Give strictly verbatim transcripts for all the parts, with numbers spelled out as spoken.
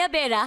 Ayla Bera.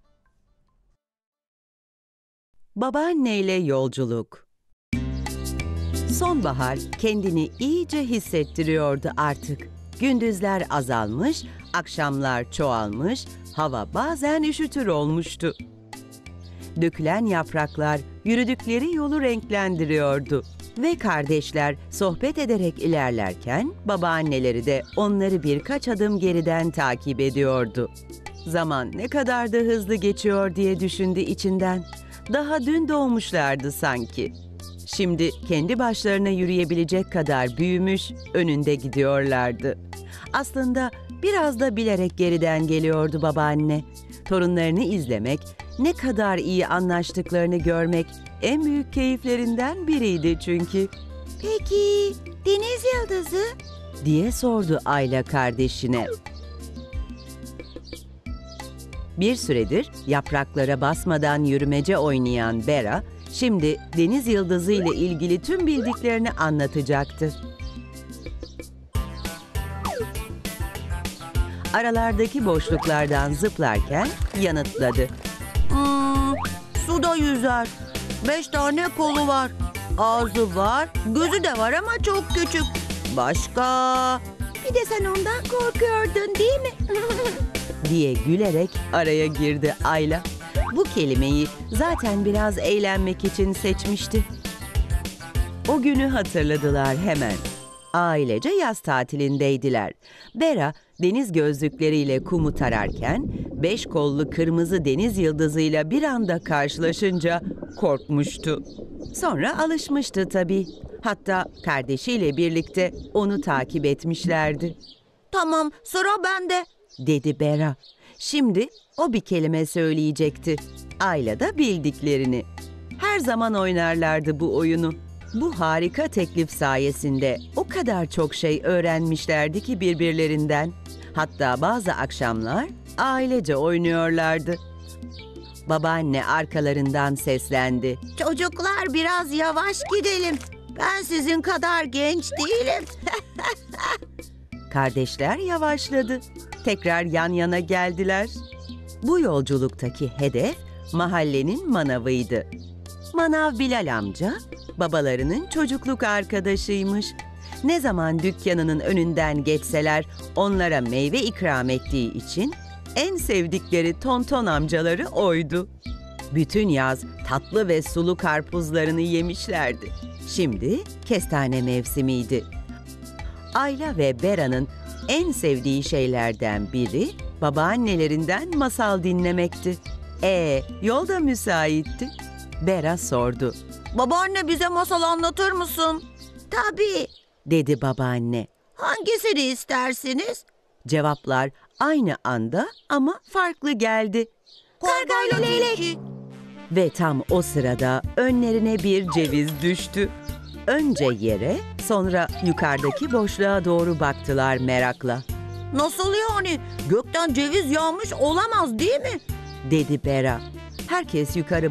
Babaanneyle yolculuk. Sonbahar kendini iyice hissettiriyordu artık. Gündüzler azalmış, akşamlar çoğalmış, hava bazen üşütür olmuştu. Dökülen yapraklar yürüdükleri yolu renklendiriyordu. Ve kardeşler sohbet ederek ilerlerken babaanneleri de onları birkaç adım geriden takip ediyordu. Zaman ne kadar da hızlı geçiyor diye düşündü içinden. Daha dün doğmuşlardı sanki. Şimdi kendi başlarına yürüyebilecek kadar büyümüş, önünde gidiyorlardı. Aslında biraz da bilerek geriden geliyordu babaanne. Torunlarını izlemek, ne kadar iyi anlaştıklarını görmek en büyük keyiflerinden biriydi çünkü. "Peki, Deniz Yıldızı?" diye sordu Ayla kardeşine. Bir süredir yapraklara basmadan yürümece oynayan Bera, şimdi Deniz Yıldızı ile ilgili tüm bildiklerini anlatacaktı. Aralardaki boşluklardan zıplarken yanıtladı. Hmm, suda yüzer. Beş tane kolu var. Ağzı var, gözü de var ama çok küçük. Başka? Bir de sen ondan korkuyordun değil mi? diye gülerek araya girdi Ayla. Bu kelimeyi zaten biraz eğlenmek için seçmişti. O günü hatırladılar hemen. Ailece yaz tatilindeydiler. Bera deniz gözlükleriyle kumu tararken beş kollu kırmızı deniz yıldızıyla bir anda karşılaşınca korkmuştu. Sonra alışmıştı tabii. Hatta kardeşiyle birlikte onu takip etmişlerdi. "Tamam, sıra bende," dedi Bera. Şimdi o bir kelime söyleyecekti. Ayla da bildiklerini. Her zaman oynarlardı bu oyunu. Bu harika teklif sayesinde o kadar çok şey öğrenmişlerdi ki birbirlerinden. Hatta bazı akşamlar ailece oynuyorlardı. Babaanne arkalarından seslendi. "Çocuklar, biraz yavaş gidelim. Ben sizin kadar genç değilim." Kardeşler yavaşladı. Tekrar yan yana geldiler. Bu yolculuktaki hedef mahallenin manavıydı. Manav Bilal amca, babalarının çocukluk arkadaşıymış. Ne zaman dükkanının önünden geçseler onlara meyve ikram ettiği için en sevdikleri tonton amcaları oydu. Bütün yaz tatlı ve sulu karpuzlarını yemişlerdi. Şimdi kestane mevsimiydi. Ayla ve Bera'nın en sevdiği şeylerden biri babaannelerinden masal dinlemekti. Ee, yol da müsaitti. Bera sordu. "Babaanne, bize masal anlatır mısın?" "Tabii," dedi babaanne. "Hangisini istersiniz?" Cevaplar aynı anda ama farklı geldi. "Kargayla leylek." Ve tam o sırada önlerine bir ceviz düştü. Önce yere, sonra yukarıdaki boşluğa doğru baktılar merakla. "Nasıl yani? Gökten ceviz yağmış olamaz değil mi?" dedi Bera. Herkes yukarı